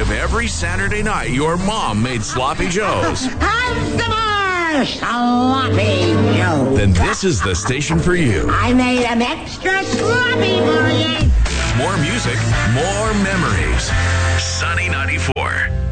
If every Saturday night your mom made sloppy joes, Have some more sloppy Joe. then this is the station for you. I made them extra sloppy for you. More music, more memories. Sunny 94.